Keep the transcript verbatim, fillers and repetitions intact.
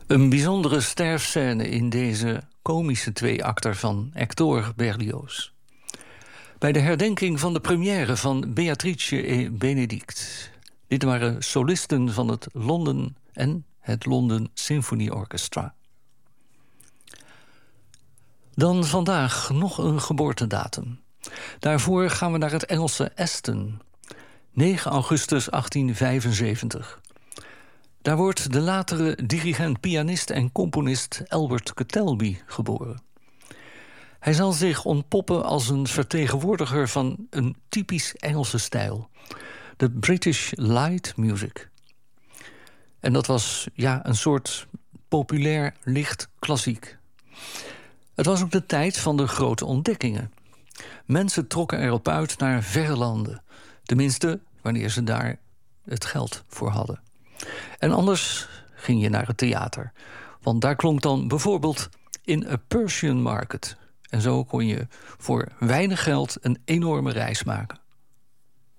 Een bijzondere sterfscène in deze komische tweeakter van Hector Berlioz. Bij de herdenking van de première van Beatrice et Benedict. Dit waren solisten van het London en het London Symphony Orchestra. Dan vandaag nog een geboortedatum. Daarvoor gaan we naar het Engelse Aston. negen augustus achttien vijfenzeventig. Daar wordt de latere dirigent, pianist en componist Albert Ketelby geboren. Hij zal zich ontpoppen als een vertegenwoordiger van een typisch Engelse stijl. De British Light Music. En dat was ja, een soort populair licht klassiek. Het was ook de tijd van de grote ontdekkingen. Mensen trokken erop uit naar verre landen. Tenminste, wanneer ze daar het geld voor hadden. En anders ging je naar het theater. Want daar klonk dan bijvoorbeeld In a Persian Market. En zo kon je voor weinig geld een enorme reis maken.